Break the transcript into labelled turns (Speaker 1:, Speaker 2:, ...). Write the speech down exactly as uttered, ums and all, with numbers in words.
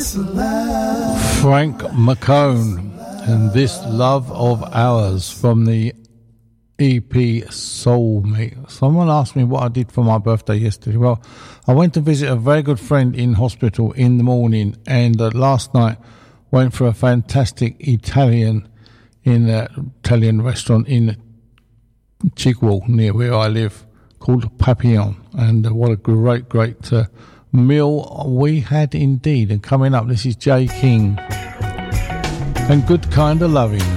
Speaker 1: this love.
Speaker 2: Frank McCone and This Love of Ours from the E P Soulmate. Someone asked me what I did for my birthday yesterday. Well, I went to visit a very good friend in hospital in the morning, and uh, last night went for a fantastic Italian in an Italian restaurant in Chigwell, near where I live, called Papillon. And uh, what a great, great uh, meal we had indeed. And coming up, this is Jay King and Good Kind of Loving.